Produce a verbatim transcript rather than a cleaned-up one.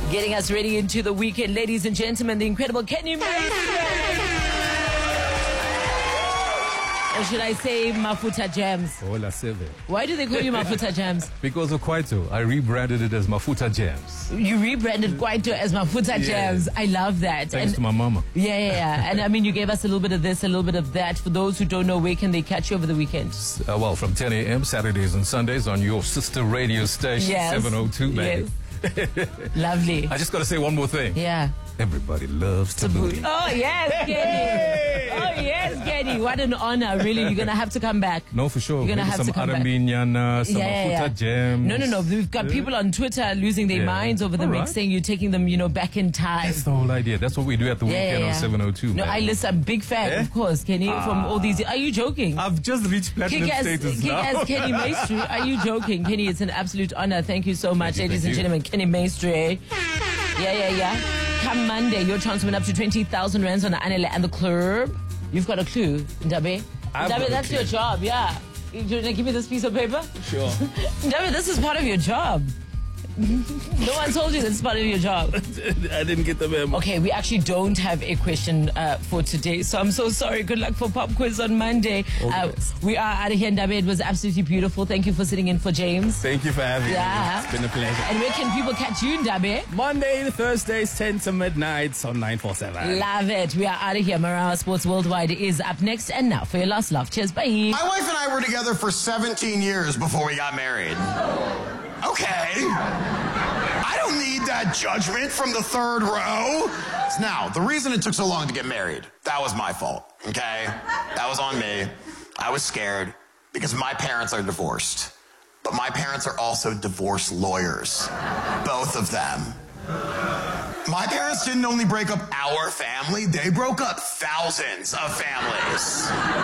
Getting us ready into the weekend, ladies and gentlemen, the incredible Kenny Maestro. Or should I say Mafuta Jams? Hola, Seven. Why do they call you Mafuta Jams? Because of Kwaito. I rebranded it as Mafuta Jams. You rebranded Kwaito as Mafuta Yes. Jams. I love that. Thanks and to my mama. Yeah, yeah, yeah. And I mean, you gave us a little bit of this, a little bit of that. For those who don't know, where can they catch you over the weekend? Uh, well, from ten a.m. Saturdays and Sundays on your sister radio station, Yes. seven oh two, baby. Yes. Lovely. I just got to say one more thing. Yeah. Everybody loves Tabooty. Oh, yes, Kenny. Oh, yes, Kenny. What an honor. Really, you're going to have to come back. No, for sure. You're going to Maybe have some to come back. Araminyana, some Yeah, yeah, yeah. Mafuta Jams. No, no, no. We've got people on Twitter losing their Yeah. minds over the All mix, right. saying you're taking them, you know, back in time. That's the whole idea. That's what we do at the Yeah, weekend yeah, yeah. on seven oh two, No, man. I listen. I'm a big fan, Eh? of course, Kenny, from all these. Are you joking? I've just reached platinum Kick-ass, status now. kick-ass Kenny Maestro. Are you joking? Kenny, it's an absolute honor. Thank you so much, Thank you, ladies and thank you. gentlemen. Kenny Maestro. Yeah, yeah, yeah. Come Monday, your chance to win up to twenty thousand rands on the Anele and the club. You've got a clue, Ndabe. I've got Ndabe, a that's clue. your job, yeah. You going to give me this piece of paper? Sure. Ndabe, this is part of your job. No one told you this is part of your job. I didn't get the memo. Okay, we actually don't have a question uh, for today, so I'm so sorry. Good luck for Pop Quiz on Monday. Uh, we are out of here, Ndabe. It was absolutely beautiful. Thank you for sitting in for James. Thank you for having Yeah. me. It's been a pleasure. And where can people catch you, Ndabe? Monday to Thursdays, ten to midnight on nine four seven. Love it. We are out of here. Marawa Sports Worldwide is up next. And now for your last laugh. Cheers. Bye. My wife and I were together for seventeen years before we got married. Okay. I don't need that judgment from the third row. Now, the reason it took so long to get married, that was my fault, okay? That was on me. I was scared because my parents are divorced. But my parents are also divorce lawyers. Both of them. My parents didn't only break up our family, they broke up thousands of families.